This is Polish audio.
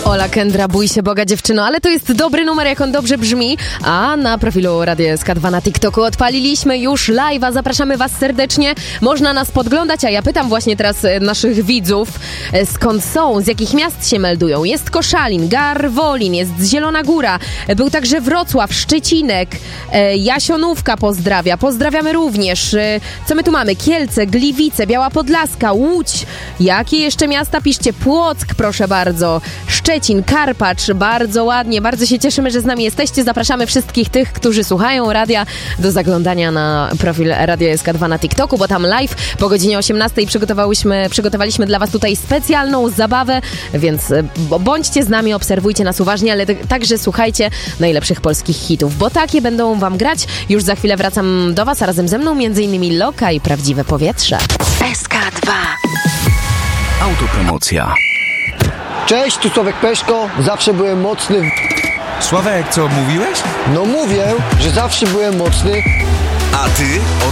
Ola Kendra, bój się Boga dziewczyno, ale to jest dobry numer, jak on dobrze brzmi. A na profilu Radia SK2 na TikToku odpaliliśmy już live'a, zapraszamy was serdecznie. Można nas podglądać, a ja pytam właśnie teraz naszych widzów, skąd są, z jakich miast się meldują. Jest Koszalin, Garwolin, jest Zielona Góra, był także Wrocław, Szczecinek, Jasionówka pozdrawia, pozdrawiamy również. Co my tu mamy? Kielce, Gliwice, Biała Podlaska, Łódź. Jakie jeszcze miasta? Piszcie. Płock, proszę bardzo. Szczecin, Karpacz, bardzo ładnie, bardzo się cieszymy, że z nami jesteście. Zapraszamy wszystkich tych, którzy słuchają radia, do zaglądania na profil Radia SK2 na TikToku, bo tam live po godzinie 18 przygotowaliśmy dla was tutaj specjalną zabawę, więc bądźcie z nami, obserwujcie nas uważnie, ale także słuchajcie najlepszych polskich hitów, bo takie będą wam grać. Już za chwilę wracam do was, a razem ze mną m.in. Loka i Prawdziwe Powietrze. SK2 Autopromocja. Cześć, tu Sławek Peszko. Zawsze byłem mocny. Sławek, co mówiłeś? No mówię, że zawsze byłem mocny. A ty?